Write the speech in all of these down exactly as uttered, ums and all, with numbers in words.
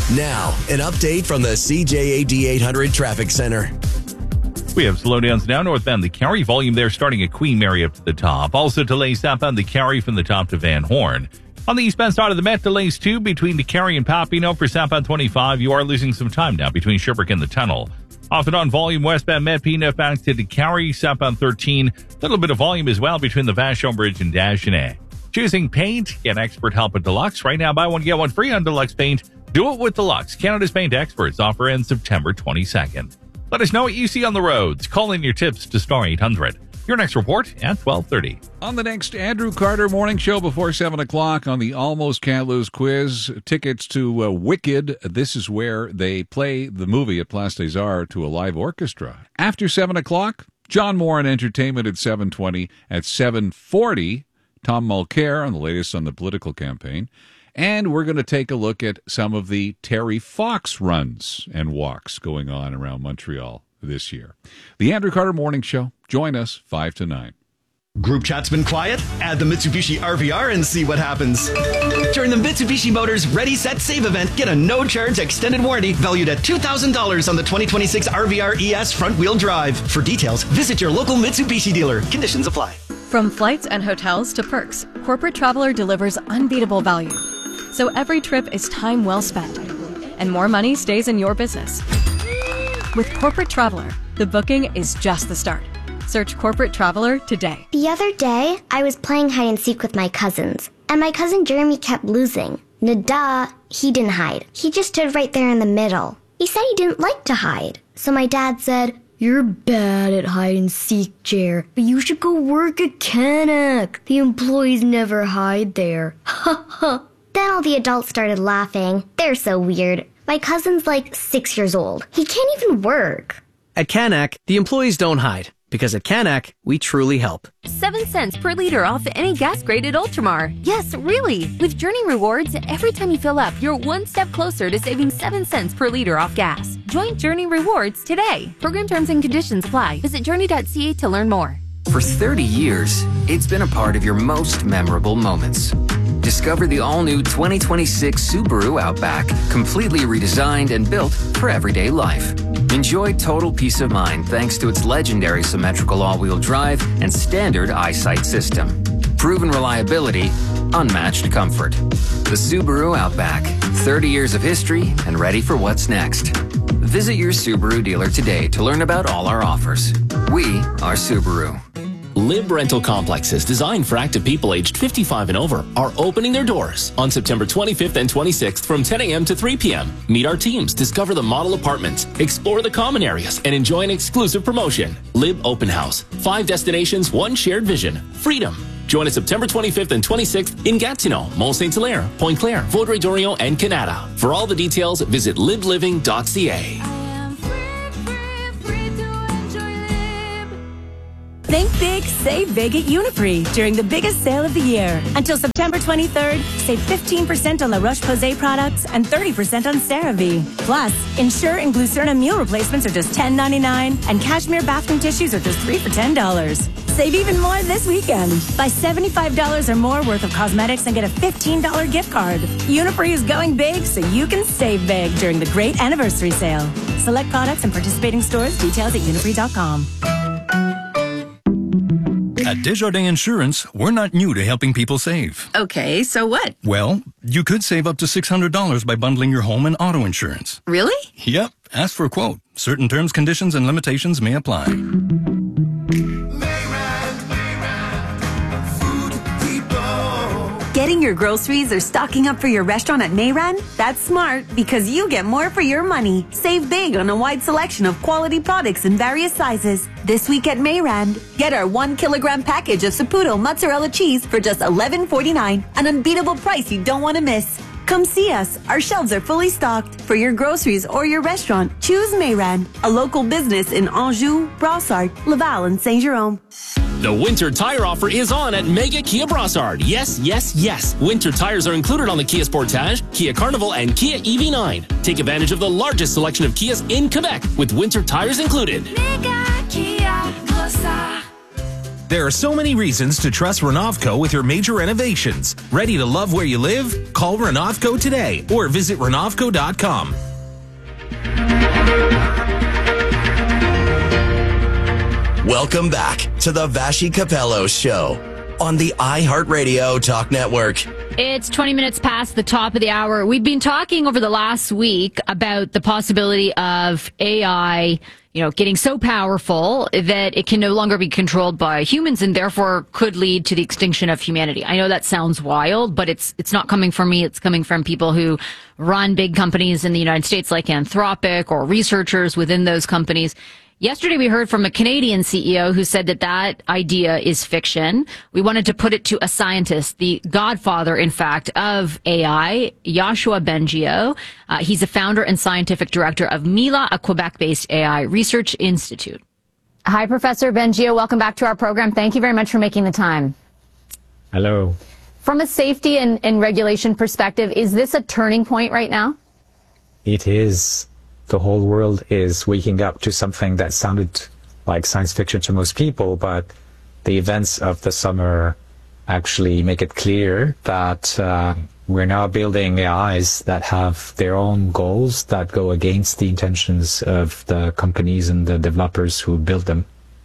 Now, an update from the C J A D eight hundred Traffic Center. We have slowdowns now northbound the Cary, volume there starting at Queen Mary up to the top. Also delays southbound the Cary from the top to Van Horn. On the eastbound side of the Met, delays too between the Cary and Papineau for southbound twenty-five. You are losing some time now between Sherbrooke and the tunnel. Off and on volume westbound Met, P northbound to the Cary, southbound thirteen. A little bit of volume as well between the Vashon Bridge and Dagenais. Choosing paint, get expert help at Deluxe. Right now, buy one, get one free on Deluxe Paint. Do it with Deluxe. Canada's paint experts. Offer ends September twenty-second. Let us know what you see on the roads. Call in your tips to Star eight hundred. Your next report at twelve thirty. On the next Andrew Carter Morning Show before seven o'clock on the Almost Can't Lose quiz, tickets to uh, Wicked. This is where they play the movie at Place des Arts to a live orchestra. After seven o'clock, John Moore and Entertainment at seven twenty. At seven forty, Tom Mulcair on the latest on the political campaign. And we're going to take a look at some of the Terry Fox runs and walks going on around Montreal this year. The Andrew Carter Morning Show. Join us five to nine. Group chat's been quiet? Add the Mitsubishi R V R and see what happens. During the Mitsubishi Motors Ready, Set, Save event, get a no-charge extended warranty valued at two thousand dollars on the twenty twenty-six R V R E S front-wheel drive. For details, visit your local Mitsubishi dealer. Conditions apply. From flights and hotels to perks, Corporate Traveler delivers unbeatable value. So every trip is time well spent, and more money stays in your business. With Corporate Traveler, the booking is just the start. Search Corporate Traveler today. The other day, I was playing hide and seek with my cousins, and my cousin Jeremy kept losing. Nada, he didn't hide. He just stood right there in the middle. He said he didn't like to hide. So my dad said, "You're bad at hide and seek, Jer, but you should go work at Canuck. The employees never hide there." Ha ha. Then all the adults started laughing. They're so weird. My cousin's like six years old. He can't even work. At Canuck, the employees don't hide, because at Canuck, we truly help. Seven cents per liter off any gas grade at Ultramar. Yes, really. With Journey Rewards, every time you fill up, you're one step closer to saving seven cents per liter off gas. Join Journey Rewards today. Program terms and conditions apply. Visit journey dot c a to learn more. For thirty years, it's been a part of your most memorable moments. Discover the all-new twenty twenty-six Subaru Outback, completely redesigned and built for everyday life. Enjoy total peace of mind thanks to its legendary symmetrical all-wheel drive and standard eyesight system. Proven reliability, unmatched comfort. The Subaru Outback, thirty years of history and ready for what's next. Visit your Subaru dealer today to learn about all our offers. We are Subaru. Lib Rental Complexes designed for active people aged fifty-five and over are opening their doors on September twenty-fifth and twenty-sixth from ten a.m. to three p.m. Meet our teams, discover the model apartments, explore the common areas, and enjoy an exclusive promotion. Lib Open House. Five destinations, one shared vision. Freedom. Join us September twenty-fifth and twenty-sixth in Gatineau, Mont Saint Hilaire, Pointe Claire, Vaudreuil-Dorion, and Canada. For all the details, visit lib living dot c a. Think big, save big at Uniprix during the biggest sale of the year. Until September twenty-third, save fifteen percent on La Roche-Posay products and thirty percent on CeraVe. Plus, Ensure and Glucerna meal replacements are just ten ninety-nine, and Cashmere bathroom tissues are just three for ten dollars. Save even more this weekend. Buy seventy-five dollars or more worth of cosmetics and get a fifteen dollars gift card. Uniprix is going big so you can save big during the great anniversary sale. Select products and participating stores. Details at uniprix dot com. At Desjardins Insurance, we're not new to helping people save. Okay, so what? Well, you could save up to six hundred dollars by bundling your home and auto insurance. Really? Yep. Ask for a quote. Certain terms, conditions, and limitations may apply. Getting your groceries or stocking up for your restaurant at Mayran? That's smart because you get more for your money. Save big on a wide selection of quality products in various sizes. This week at Mayran, get our one kilogram package of Saputo mozzarella cheese for just eleven forty-nine, an unbeatable price you don't want to miss. Come see us. Our shelves are fully stocked. For your groceries or your restaurant, choose Mayran, a local business in Anjou, Brossard, Laval, and Saint-Jérôme. The winter tire offer is on at Mega Kia Brossard. Yes, yes, yes. Winter tires are included on the Kia Sportage, Kia Carnival, and Kia E V nine. Take advantage of the largest selection of Kias in Quebec with winter tires included. Mega Kia Brossard. There are so many reasons to trust Renovco with your major renovations. Ready to love where you live? Call Renovco today or visit Renovco dot com. Welcome back to the Vashi Capello Show on the iHeartRadio Talk Network. It's twenty minutes past the top of the hour. We've been talking over the last week about the possibility of A I, you know, getting so powerful that it can no longer be controlled by humans and therefore could lead to the extinction of humanity. I know that sounds wild, but it's it's not coming from me. It's coming from people who run big companies in the United States like Anthropic or researchers within those companies. Yesterday, we heard from a Canadian C E O who said that that idea is fiction. We wanted to put it to a scientist, the godfather, in fact, of A I, Yoshua Bengio. Uh, he's a founder and scientific director of Mila, a Quebec-based A I research institute. Hi, Professor Bengio. Welcome back to our program. Thank you very much for making the time. Hello. From a safety and, and regulation perspective, is this a turning point right now? It is. The whole world is waking up to something that sounded like science fiction to most people, but the events of the summer actually make it clear that uh, we're now building A Is that have their own goals that go against the intentions of the companies and the developers who build them.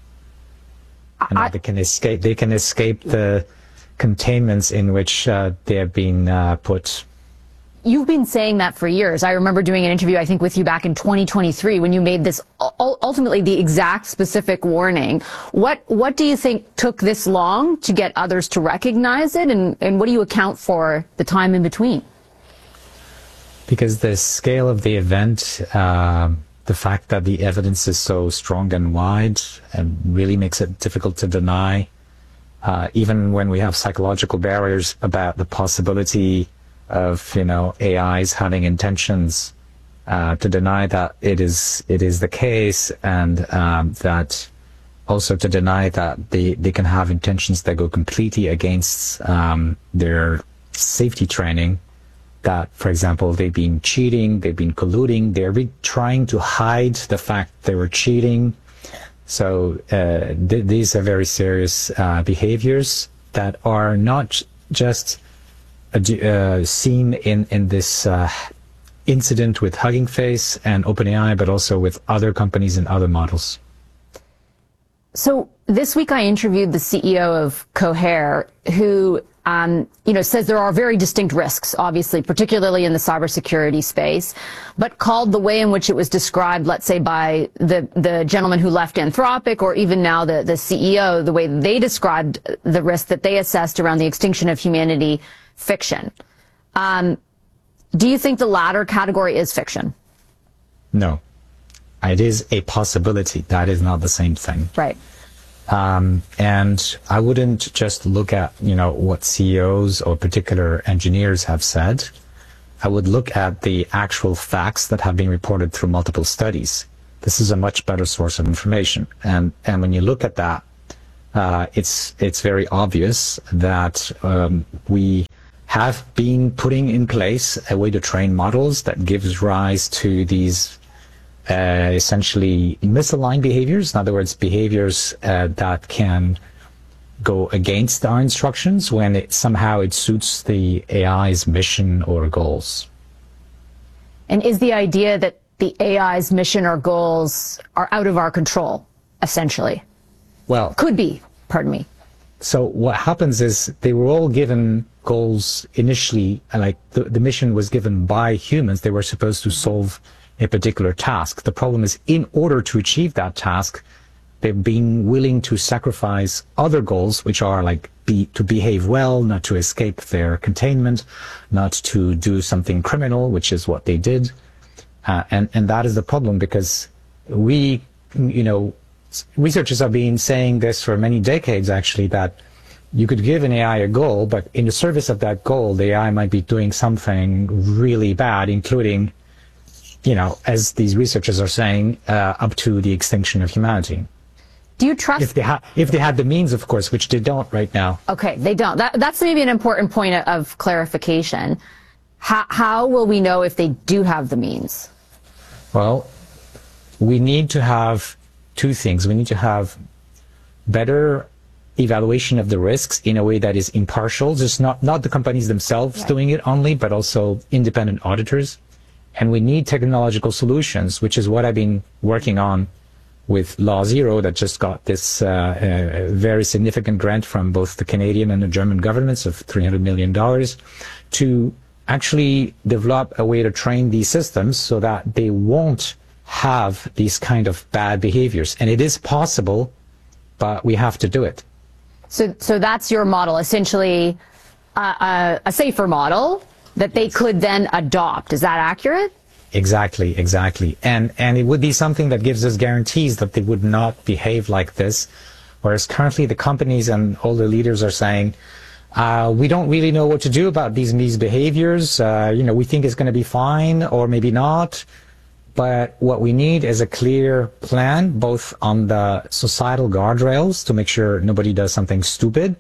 And I, they can escape. They can escape the containments in which uh, they have been uh, put. You've been saying that for years. I remember doing an interview, I think, with you back in twenty twenty-three when you made this ultimately the exact specific warning. What what do you think took this long to get others to recognize it, and, and what do you account for the time in between? Because the scale of the event, uh, the fact that the evidence is so strong and wide, and really makes it difficult to deny, uh, even when we have psychological barriers about the possibility of, you know, A Is having intentions, uh, to deny that it is it is the case, and um, that also to deny that they, they can have intentions that go completely against um, their safety training, that, for example, they've been cheating, they've been colluding, they're re- trying to hide the fact they were cheating. So uh, th- these are very serious uh, behaviors that are not just Uh, seen in in this uh, incident with Hugging Face and OpenAI, but also with other companies and other models. So this week I interviewed the C E O of Cohere, who um, you know says there are very distinct risks, obviously, particularly in the cybersecurity space, but called the way in which it was described, let's say by the the gentleman who left Anthropic, or even now the the C E O, the way they described the risk that they assessed around the extinction of humanity, fiction. Um, do you think the latter category is fiction? No. It is a possibility. That is not the same thing. Right. Um, and I wouldn't just look at, you know, what C E Os or particular engineers have said. I would look at the actual facts that have been reported through multiple studies. This is a much better source of information. And, and when you look at that, uh, it's, it's very obvious that, um, we have been putting in place a way to train models that gives rise to these uh, essentially misaligned behaviors. In other words, behaviors uh, that can go against our instructions when it somehow it suits the A I's mission or goals. And is the idea that the A I's mission or goals are out of our control, essentially? Well, could be, pardon me. So what happens is they were all given goals initially, like the, the mission was given by humans. They were supposed to solve a particular task. The problem is, in order to achieve that task, they've been willing to sacrifice other goals, which are like be, to behave well, not to escape their containment, not to do something criminal, which is what they did. Uh, and, and that is the problem, because we, you know, researchers have been saying this for many decades, actually, that you could give an A I a goal, but in the service of that goal, the A I might be doing something really bad, including, you know, as these researchers are saying, uh, up to the extinction of humanity. Do you trust... If they, ha- if they had the means, of course, which they don't right now. Okay, they don't. That, that's maybe an important point of clarification. How, how will we know if they do have the means? Well, we need to have two things. We need to have better evaluation of the risks in a way that is impartial, just not, not the companies themselves right. doing it only, but also independent auditors. And we need technological solutions, which is what I've been working on with Law Zero, that just got this uh, uh, very significant grant from both the Canadian and the German governments of three hundred million dollars to actually develop a way to train these systems so that they won't have these kind of bad behaviors. And it is possible, but we have to do it. So, so that's your model, essentially uh, a, a safer model that they could then adopt. Is that accurate? Exactly, exactly. And, and it would be something that gives us guarantees that they would not behave like this. Whereas currently the companies and all the leaders are saying, uh, we don't really know what to do about these, these behaviors. Uh, you know, we think it's going to be fine or maybe not. But what we need is a clear plan, both on the societal guardrails to make sure nobody does something stupid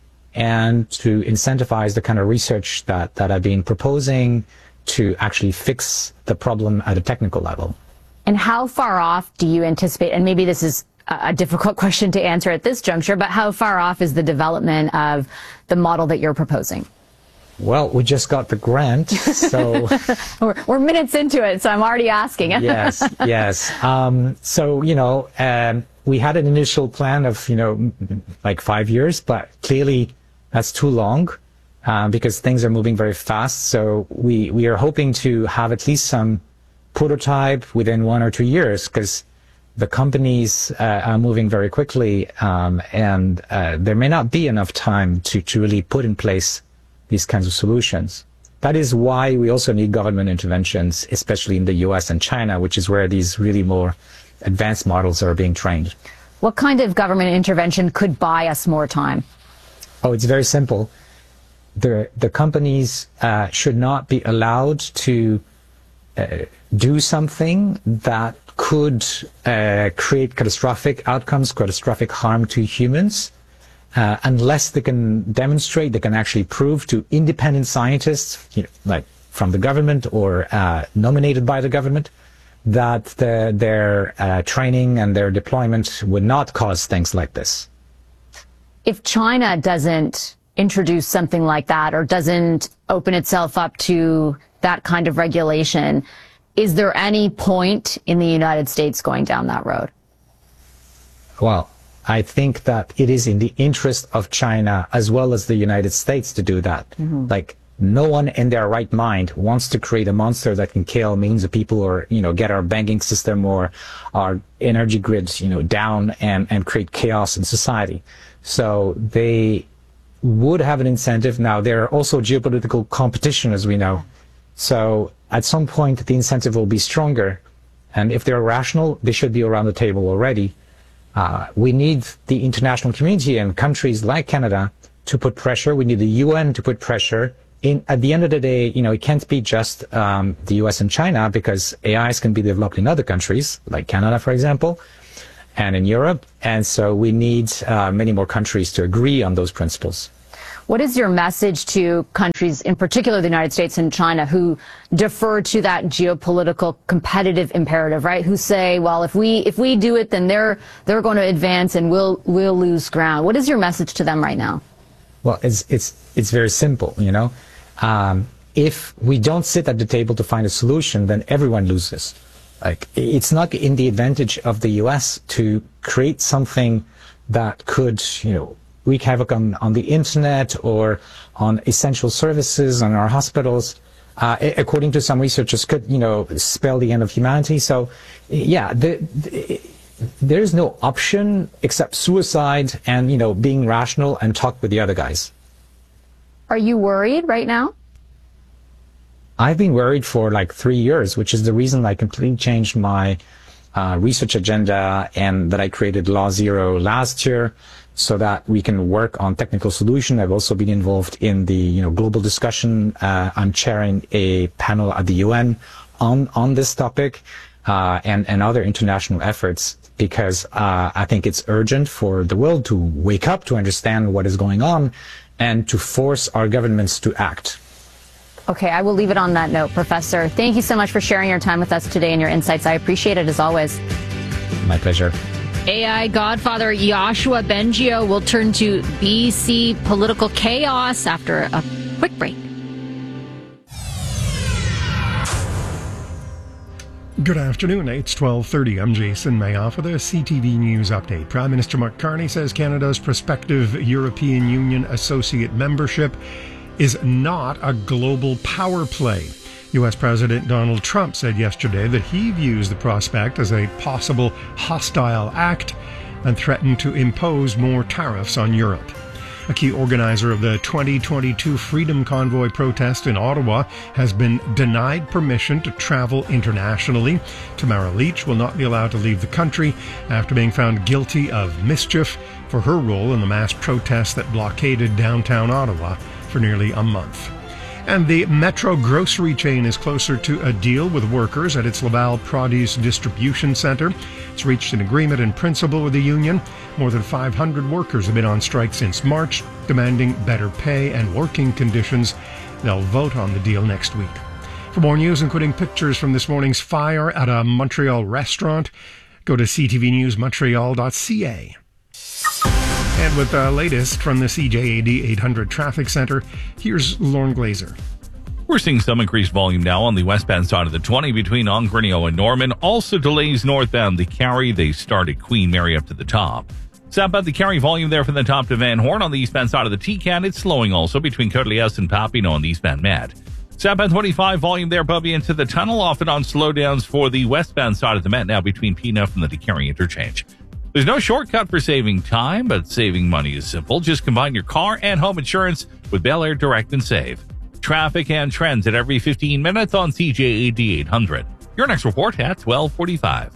and to incentivize the kind of research that, that I've been proposing to actually fix the problem at a technical level. And how far off do you anticipate, and maybe this is a difficult question to answer at this juncture, but how far off is the development of the model that you're proposing? Well, we just got the grant, so... we're, we're minutes into it, so I'm already asking. yes, yes. Um, so, you know, um, we had an initial plan of, you know, like five years, but clearly that's too long uh, because things are moving very fast. So we, we are hoping to have at least some prototype within one or two years because the companies uh, are moving very quickly, um, and uh, there may not be enough time to, to really put in place these kinds of solutions. That is why we also need government interventions, especially in the U S and China, which is where these really more advanced models are being trained. What kind of government intervention could buy us more time? Oh, it's very simple. The, the companies uh, should not be allowed to uh, do something that could uh, create catastrophic outcomes, catastrophic harm to humans, uh, unless they can demonstrate, they can actually prove to independent scientists, you know, like from the government or uh, nominated by the government, that the, their uh, training and their deployment would not cause things like this. If China doesn't introduce something like that or doesn't open itself up to that kind of regulation, is there any point in the United States going down that road? Well, I think that it is in the interest of China as well as the United States to do that. Mm-hmm. Like, no one in their right mind wants to create a monster that can kill millions of people or, you know, get our banking system or our energy grids, you know, down and, and create chaos in society. So they would have an incentive. Now, there are also geopolitical competition, as we know. So at some point, the incentive will be stronger. And if they're rational, they should be around the table already. Uh, we need the international community and countries like Canada to put pressure. We need the U N to put pressure. In, at the end of the day, you know, it can't be just um, the U S and China, because A Is can be developed in other countries, like Canada, for example, and in Europe. And so we need uh, many more countries to agree on those principles. What is your message to countries, in particular the United States and China, who defer to that geopolitical competitive imperative, right? Who say, well, if we if we do it, then they're they're going to advance and we'll we'll lose ground. What is your message to them right now? Well, it's it's it's very simple, you know. Um, if we don't sit at the table to find a solution, then everyone loses. Like, it's not in the advantage of the U S to create something that could, you know, wreak havoc on, on the internet or on essential services, on our hospitals. Uh, according to some researchers, could, you know, spell the end of humanity. So, yeah, the, the, there's no option except suicide and, you know, being rational and talk with the other guys. Are you worried right now? I've been worried for like three years, which is the reason I completely changed my uh, research agenda and that I created Law Zero last year, so that we can work on technical solution. I've also been involved in the, you know, global discussion. Uh, I'm chairing a panel at the U N on on this topic uh, and and other international efforts, because uh, I think it's urgent for the world to wake up, to understand what is going on, and to force our governments to act. Okay, I will leave it on that note, Professor. Thank you so much for sharing your time with us today and your insights. I appreciate it as always. My pleasure. A I godfather Joshua Bengio will turn to B C political chaos after a quick break. Good afternoon. It's twelve thirty. I'm Jason Mayoff with a C T V News update. Prime Minister Mark Carney says Canada's prospective European Union associate membership is not a global power play. U S President Donald Trump said yesterday that he views the prospect as a possible hostile act and threatened to impose more tariffs on Europe. A key organizer of the twenty twenty-two Freedom Convoy protest in Ottawa has been denied permission to travel internationally. Tamara Leach will not be allowed to leave the country after being found guilty of mischief for her role in the mass protest that blockaded downtown Ottawa for nearly a month. And the Metro grocery chain is closer to a deal with workers at its Laval Produce Distribution Centre. It's reached an agreement in principle with the union. More than five hundred workers have been on strike since March, demanding better pay and working conditions. They'll vote on the deal next week. For more news, including pictures from this morning's fire at a Montreal restaurant, go to c t v news montreal dot c a. And with the latest from the C J A D eight hundred Traffic Center, here's Lauren Glazer. We're seeing some increased volume now on the westbound side of the twenty between Ongrenio and Norman. Also delays northbound the Carrie. They start at Queen Mary up to the top. Southbound the Carrie volume there from the top to Van Horn on the eastbound side of the T-Can. It's slowing also between Côte-Liesse and Papineau on the eastbound Met. Southbound twenty-five volume there, Bubby, into the tunnel, often on slowdowns for the westbound side of the Met now between Pina and the DeCarry interchange. There's no shortcut for saving time, but saving money is simple. Just combine your car and home insurance with Bel Air Direct and Save. Traffic and trends at every fifteen minutes on C J A D eight hundred. Your next report at twelve forty-five.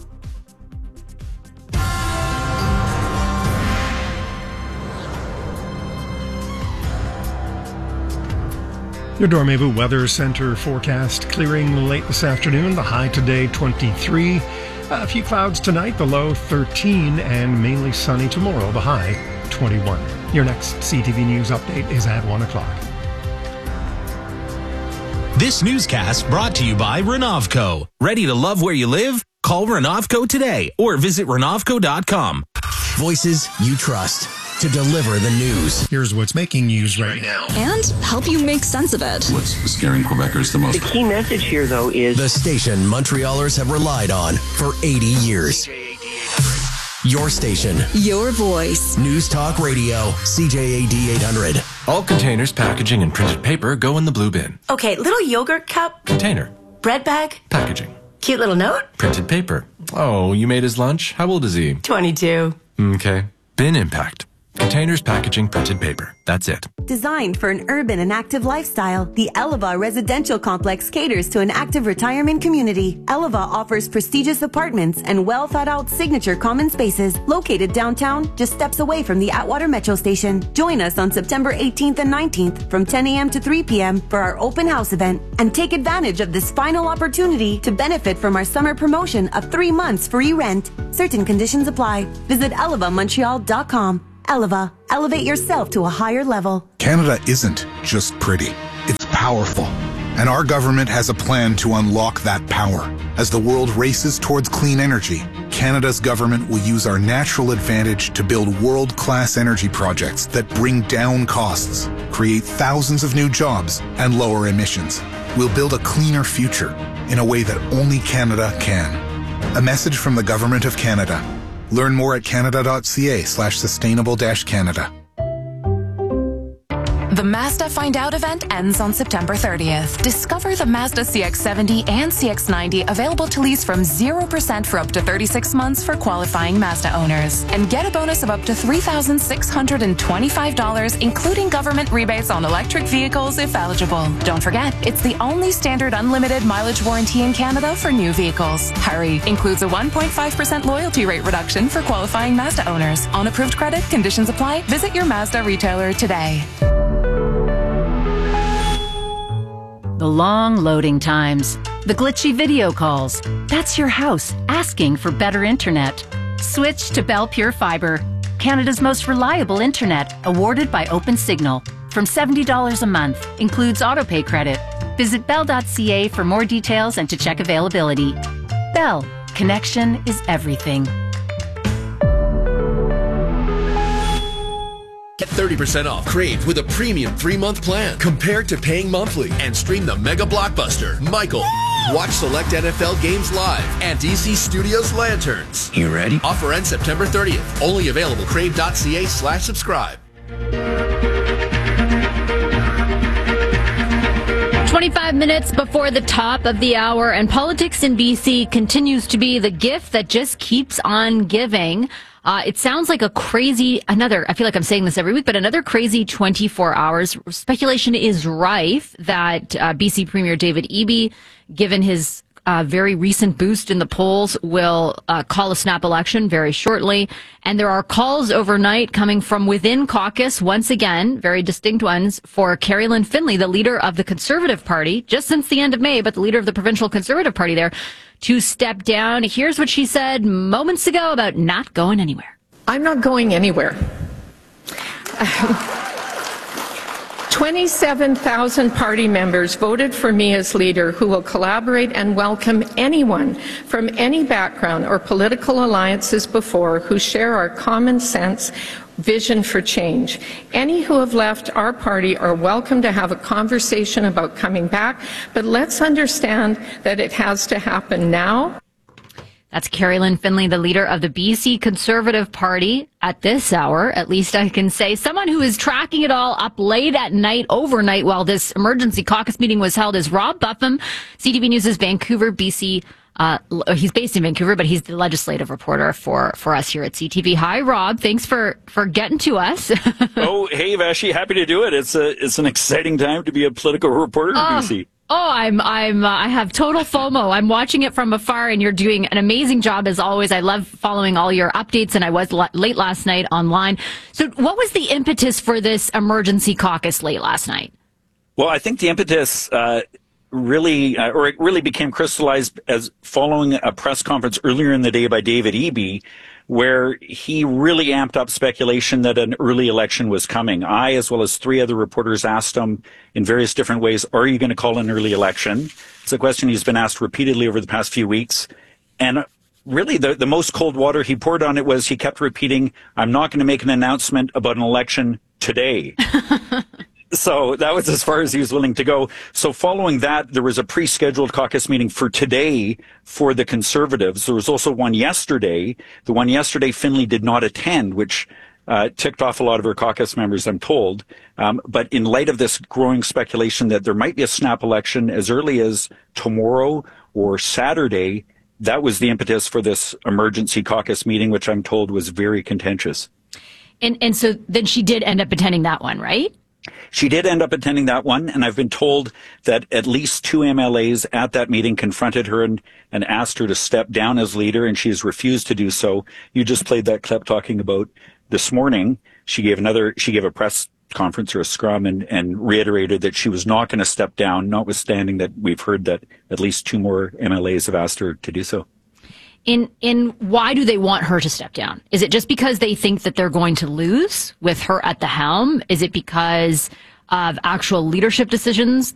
Your Dormevu Weather Center forecast clearing late this afternoon. The high today twenty-three. A few clouds tonight, the low thirteen, and mainly sunny tomorrow, the high twenty-one. Your next C T V News update is at one o'clock. This newscast brought to you by Renovco. Ready to love where you live? Call Renovco today or visit renovco dot com. Voices you trust to deliver the news. Here's what's making news right now. And help you make sense of it. What's scaring Quebecers the most? The key message here, though, is the station Montrealers have relied on for eighty years. Your station. Your voice. News Talk Radio, C J A D eight hundred. All containers, packaging, and printed paper go in the blue bin. Okay, little yogurt cup. Container. Bread bag. Packaging. Cute little note. Printed paper. Oh, you made his lunch? How old is he? twenty-two. Okay. Bin impact. Containers, packaging, printed paper. That's it. Designed for an urban and active lifestyle, the Eleva Residential Complex caters to an active retirement community. Eleva offers prestigious apartments and well thought out signature common spaces located downtown, just steps away from the Atwater Metro Station. Join us on September eighteenth and nineteenth from ten a.m. to three p.m. for our open house event and take advantage of this final opportunity to benefit from our summer promotion of three months free rent. Certain conditions apply. Visit eleva montreal dot com. Eleva, elevate yourself to a higher level. Canada isn't just pretty, it's powerful. And our government has a plan to unlock that power. As the world races towards clean energy, Canada's government will use our natural advantage to build world-class energy projects that bring down costs, create thousands of new jobs, and lower emissions. We'll build a cleaner future in a way that only Canada can. A message from the Government of Canada. Learn more at canada.ca slash sustainable dash Canada. The Mazda Find Out event ends on September thirtieth. Discover the Mazda C X seventy and C X ninety available to lease from zero percent for up to thirty-six months for qualifying Mazda owners. And get a bonus of up to three thousand six hundred twenty-five dollars, including government rebates on electric vehicles if eligible. Don't forget, it's the only standard unlimited mileage warranty in Canada for new vehicles. Hurry! Includes a one point five percent loyalty rate reduction for qualifying Mazda owners. On approved credit, conditions apply. Visit your Mazda retailer today. The long loading times, the glitchy video calls. That's your house asking for better internet. Switch to Bell Pure Fiber, Canada's most reliable internet, awarded by OpenSignal. From seventy dollars a month, includes autopay credit. Visit bell dot c a for more details and to check availability. Bell, connection is everything. thirty percent off Crave with a premium three-month plan compared to paying monthly, and stream the mega blockbuster, Michael. Watch select N F L games live and D C Studios Lanterns. You ready? Offer ends September thirtieth. Only available crave.ca slash subscribe. twenty-five minutes before the top of the hour, and politics in B C continues to be the gift that just keeps on giving. Uh, it sounds like a crazy, another, I feel like I'm saying this every week, but another crazy twenty-four hours. Speculation is rife that uh, B C Premier David Eby, given his uh, very recent boost in the polls, will uh, call a snap election very shortly. And there are calls overnight coming from within caucus, once again, very distinct ones, for Carrie-Lynne Finley, the leader of the Conservative Party, just since the end of May, but the leader of the provincial Conservative Party there, to step down. Here's what she said moments ago about not going anywhere. I'm not going anywhere. twenty-seven thousand party members voted for me as leader, who will collaborate and welcome anyone from any background or political alliances before who share our common sense vision for change. Any who have left our party are welcome to have a conversation about coming back, but let's understand that it has to happen now. That's Carrie-Lynne Finley, the leader of the B C Conservative Party at this hour, at least I can say. Someone who is tracking it all up late at night, overnight, while this emergency caucus meeting was held is Rob Buffum, C T V News' Vancouver, B C. Uh, he's based in Vancouver, but he's the legislative reporter for, for us here at C T V. Hi, Rob. Thanks for, for getting to us. Oh, hey, Vashi. Happy to do it. It's a, it's an exciting time to be a political reporter in Oh. B C. Oh, I'm, I'm, uh, I have total FOMO. I'm watching it from afar, and you're doing an amazing job as always. I love following all your updates, and I was l- late last night online. So what was the impetus for this emergency caucus late last night? Well, I think the impetus, uh, really, uh, or it really became crystallized as following a press conference earlier in the day by David Eby, where he really amped up speculation that an early election was coming. I, as well as three other reporters, asked him in various different ways, are you going to call an early election? It's a question he's been asked repeatedly over the past few weeks. And really, the, the most cold water he poured on it was he kept repeating, I'm not going to make an announcement about an election today. So that was as far as he was willing to go. So following that, there was a pre-scheduled caucus meeting for today for the Conservatives. There was also one yesterday. The one yesterday, Finley did not attend, which uh, ticked off a lot of her caucus members, I'm told. Um, but in light of this growing speculation that there might be a snap election as early as tomorrow or Saturday, that was the impetus for this emergency caucus meeting, which I'm told was very contentious. And, and so then she did end up attending that one, right? She did end up attending that one, and I've been told that at least two M L As at that meeting confronted her and, and asked her to step down as leader, and she has refused to do so. You just played that clip talking about this morning. She gave another, she gave a press conference or a scrum and, and reiterated that she was not going to step down, notwithstanding that we've heard that at least two more M L As have asked her to do so. In in why do they want her to step down? Is it just because they think that they're going to lose with her at the helm? Is it because of actual leadership decisions